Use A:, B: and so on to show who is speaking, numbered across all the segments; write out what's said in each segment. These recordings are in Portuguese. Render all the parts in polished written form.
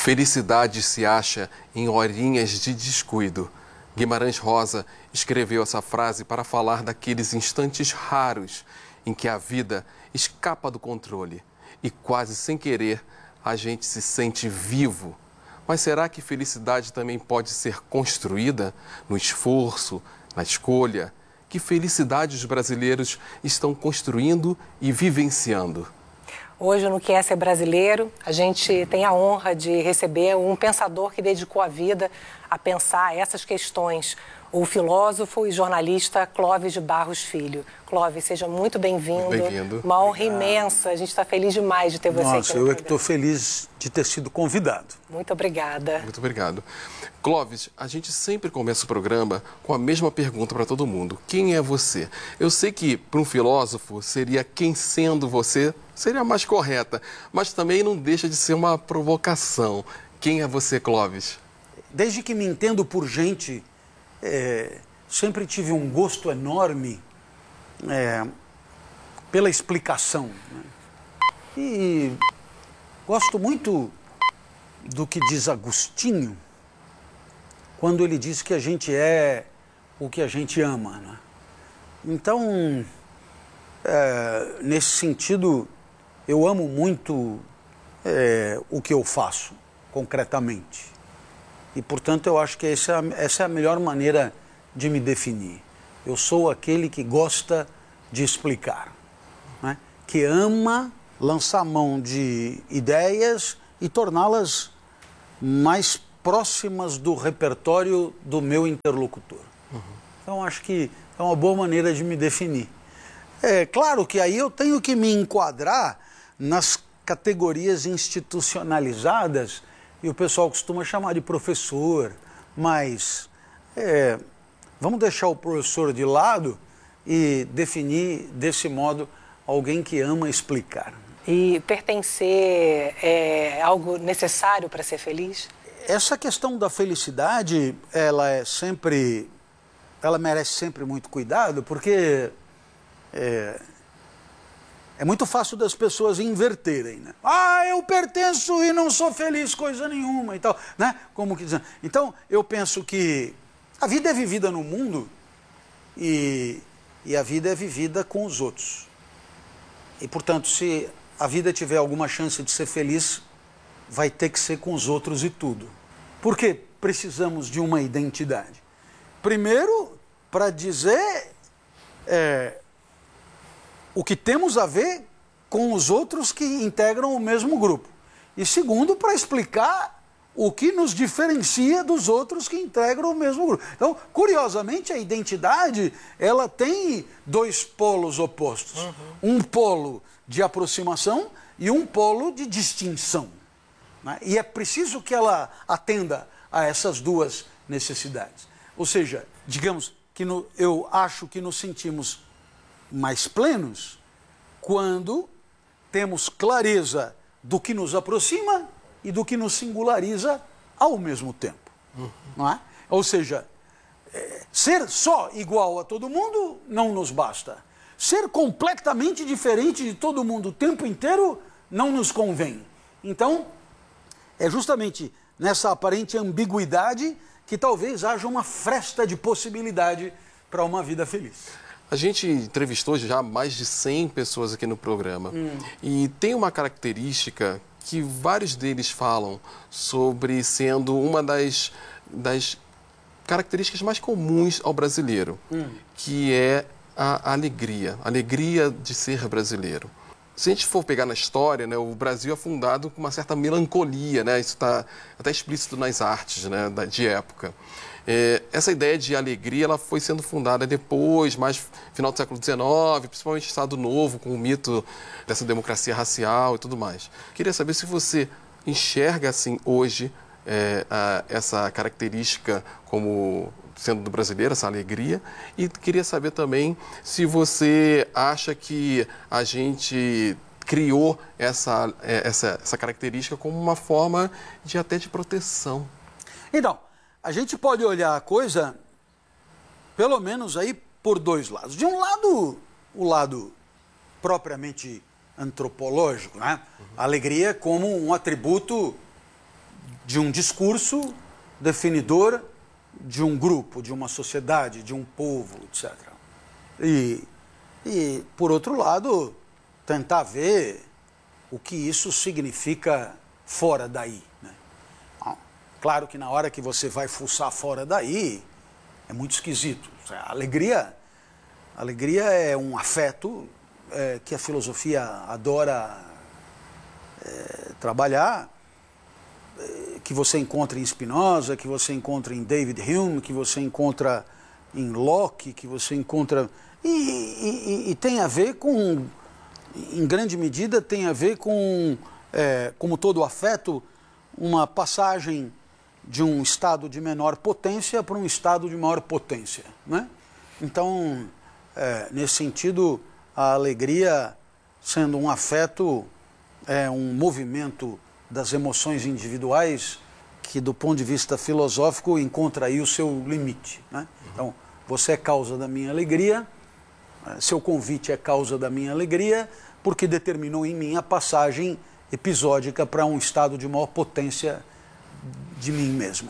A: Felicidade se acha em horinhas de descuido. Guimarães Rosa escreveu essa frase para falar daqueles instantes raros em que a vida escapa do controle e quase sem querer a gente se sente vivo. Mas será que felicidade também pode ser construída no esforço, na escolha? Que felicidade os brasileiros estão construindo e vivenciando?
B: Hoje, no Que é Ser Brasileiro, a gente tem a honra de receber um pensador que dedicou a vida a pensar essas questões, o filósofo e jornalista Clóvis de Barros Filho. Clóvis, seja muito bem-vindo.
A: Bem-vindo.
B: Uma honra imensa, a gente está feliz demais de ter você aqui no programa.
C: Nossa, eu é que estou feliz de ter sido convidado.
B: Muito obrigada.
A: Muito obrigado. Clóvis, a gente sempre começa o programa com a mesma pergunta para todo mundo. Quem é você? Eu sei que para um filósofo seria quem sendo você seria a mais correta, mas também não deixa de ser uma provocação. Quem é você, Clóvis?
C: Desde que me entendo por gente, sempre tive um gosto enorme pela explicação, né? E gosto muito do que diz Agostinho, quando ele diz que a gente é o que a gente ama, né? Então, nesse sentido, eu amo muito o que eu faço, concretamente. E, portanto, eu acho que essa é a melhor maneira de me definir. Eu sou aquele que gosta de explicar, né? Que ama lançar mão de ideias e torná-las mais próximas do repertório do meu interlocutor. Então, acho que é uma boa maneira de me definir. É claro que aí eu tenho que me enquadrar nas categorias institucionalizadas, e o pessoal costuma chamar de professor, mas vamos deixar o professor de lado e definir desse modo alguém que ama explicar.
B: E pertencer é algo necessário para ser feliz?
C: Essa questão da felicidade, ela merece sempre muito cuidado, porque é muito fácil das pessoas inverterem, né? Ah, eu pertenço e não sou feliz coisa nenhuma e tal, né? Como que dizendo. Então, eu penso que a vida é vivida no mundo e a vida é vivida com os outros. E, portanto, se a vida tiver alguma chance de ser feliz, vai ter que ser com os outros e tudo. Por que precisamos de uma identidade? Primeiro, para dizer o que temos a ver com os outros que integram o mesmo grupo. E segundo, para explicar o que nos diferencia dos outros que integram o mesmo grupo. Então, curiosamente, a identidade, ela tem dois polos opostos. Um polo de aproximação e um polo de distinção, né? E é preciso que ela atenda a essas duas necessidades. Ou seja, digamos que eu acho que nos sentimos mais plenos quando temos clareza do que nos aproxima e do que nos singulariza ao mesmo tempo. Não é? Ou seja, ser só igual a todo mundo não nos basta. Ser completamente diferente de todo mundo o tempo inteiro não nos convém. Então, é justamente nessa aparente ambiguidade que talvez haja uma fresta de possibilidade para uma vida feliz.
A: A gente entrevistou já mais de 100 pessoas aqui no programa. E tem uma característica que vários deles falam sobre sendo uma das características mais comuns ao brasileiro, que é a alegria de ser brasileiro. Se a gente for pegar na história, né, o Brasil é fundado com uma certa melancolia, né? Isso está até explícito nas artes, né, de época. Essa ideia de alegria ela foi sendo fundada depois, mais final do século XIX, principalmente no Estado Novo, com o mito dessa democracia racial e tudo mais. Queria saber se você enxerga assim hoje essa característica como sendo do brasileiro, essa alegria, e queria saber também se você acha que a gente criou essa característica como uma forma até de proteção.
C: Então, a gente pode olhar a coisa, pelo menos aí, por dois lados. De um lado, o lado propriamente antropológico, né? A alegria como um atributo de um discurso definidor de um grupo, de uma sociedade, de um povo, etc. E por outro lado, tentar ver o que isso significa fora daí, né? Claro que na hora que você vai fuçar fora daí, é muito esquisito. A alegria é um afeto que a filosofia adora trabalhar, que você encontra em Spinoza, que você encontra em David Hume, que você encontra em Locke, que você encontra... E tem a ver com, em grande medida, tem a ver com, como todo afeto, uma passagem de um estado de menor potência para um estado de maior potência, né? Então, nesse sentido, a alegria, sendo um afeto, é um movimento das emoções individuais que, do ponto de vista filosófico, encontra aí o seu limite, né? Então, você é causa da minha alegria, seu convite é causa da minha alegria, porque determinou em mim a passagem episódica para um estado de maior potência de mim mesmo.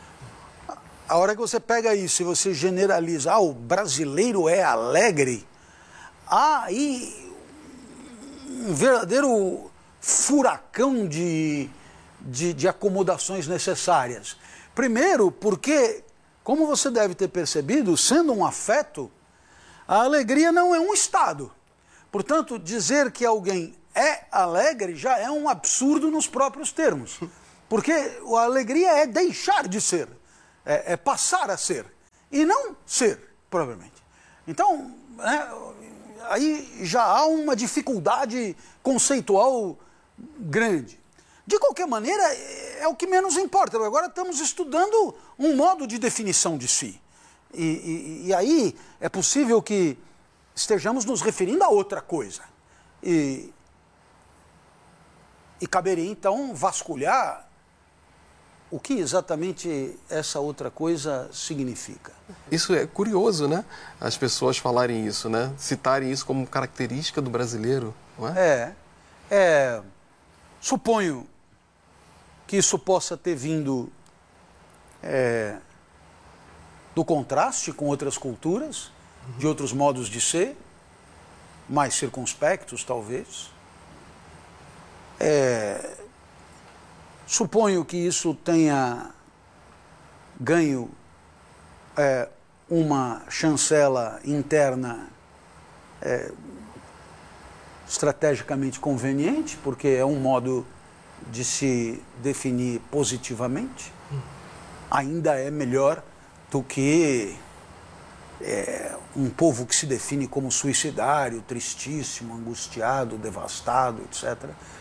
C: A hora que você pega isso e você generaliza, o brasileiro é alegre, há aí um verdadeiro furacão de acomodações necessárias. Primeiro, porque, como você deve ter percebido, sendo um afeto, a alegria não é um estado. Portanto, dizer que alguém é alegre já é um absurdo nos próprios termos. Porque a alegria é deixar de ser, é passar a ser, e não ser, provavelmente. Então, aí já há uma dificuldade conceitual grande. De qualquer maneira, é o que menos importa. Agora estamos estudando um modo de definição de si. E aí é possível que estejamos nos referindo a outra coisa. E caberia, então, vasculhar o que exatamente essa outra coisa significa.
A: Isso é curioso, né? As pessoas falarem isso, né? Citarem isso como característica do brasileiro, não é?
C: Suponho que isso possa ter vindo do contraste com outras culturas, de outros modos de ser, mais circunspectos, talvez. Suponho que isso tenha ganho uma chancela interna estrategicamente conveniente, porque é um modo de se definir positivamente. Ainda é melhor do que um povo que se define como suicidário, tristíssimo, angustiado, devastado, etc.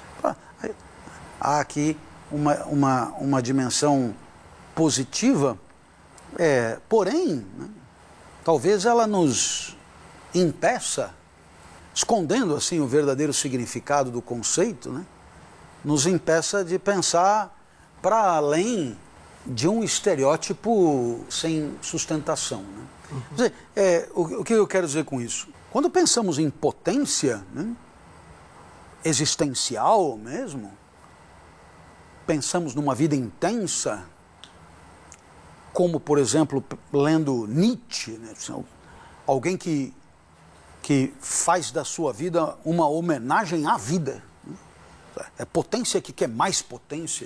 C: Há aqui uma dimensão positiva, porém, né, talvez ela nos impeça, escondendo assim o verdadeiro significado do conceito, né, nos impeça de pensar para além de um estereótipo sem sustentação, né? O que eu quero dizer com isso? Quando pensamos em potência, né, existencial mesmo, pensamos numa vida intensa, como, por exemplo, lendo Nietzsche, né, alguém que faz da sua vida uma homenagem à vida. É potência que quer mais potência.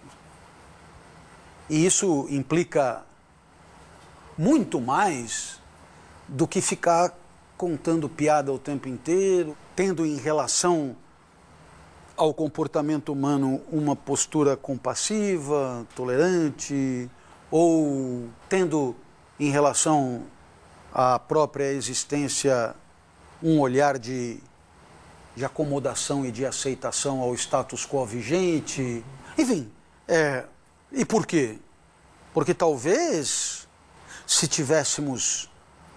C: E isso implica muito mais do que ficar contando piada o tempo inteiro, tendo em relação ao comportamento humano uma postura compassiva, tolerante, ou tendo em relação à própria existência um olhar de acomodação e de aceitação ao status quo vigente. Enfim, e por quê? Porque talvez, se tivéssemos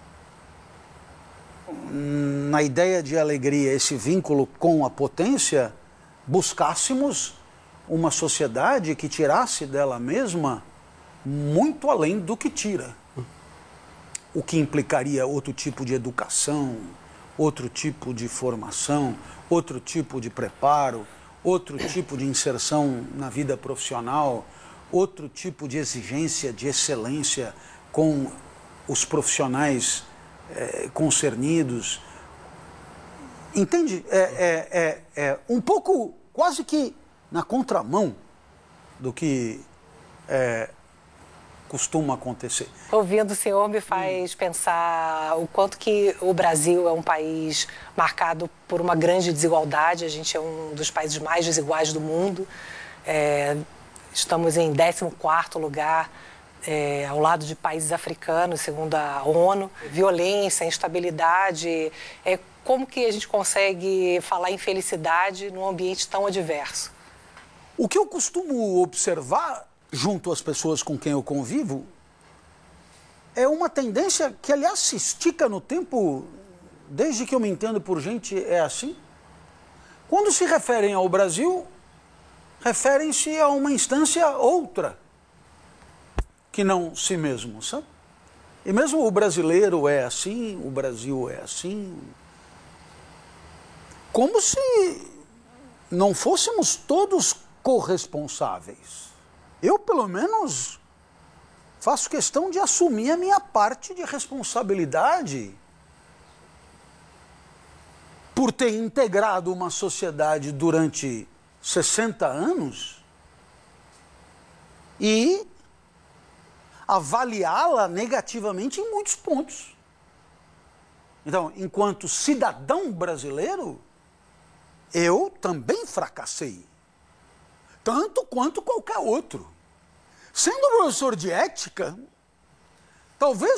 C: na ideia de alegria esse vínculo com a potência, buscássemos uma sociedade que tirasse dela mesma muito além do que tira. O que implicaria outro tipo de educação, outro tipo de formação, outro tipo de preparo, outro tipo de inserção na vida profissional, outro tipo de exigência, de excelência com os profissionais concernidos. Entende? É um pouco, quase que na contramão do que costuma acontecer.
B: Ouvindo o senhor me faz pensar o quanto que o Brasil é um país marcado por uma grande desigualdade. A gente é um dos países mais desiguais do mundo. Estamos em 14º lugar, ao lado de países africanos, segundo a ONU. Violência, instabilidade. Como que a gente consegue falar em felicidade num ambiente tão adverso?
C: O que eu costumo observar junto às pessoas com quem eu convivo é uma tendência que, aliás, se estica no tempo, desde que eu me entendo por gente, é assim. Quando se referem ao Brasil, referem-se a uma instância outra, que não si mesmo, sabe? E mesmo o brasileiro é assim, o Brasil é assim, como se não fôssemos todos corresponsáveis. Eu, pelo menos, faço questão de assumir a minha parte de responsabilidade por ter integrado uma sociedade durante 60 anos e avaliá-la negativamente em muitos pontos. Então, enquanto cidadão brasileiro, eu também fracassei, tanto quanto qualquer outro. Sendo professor de ética, talvez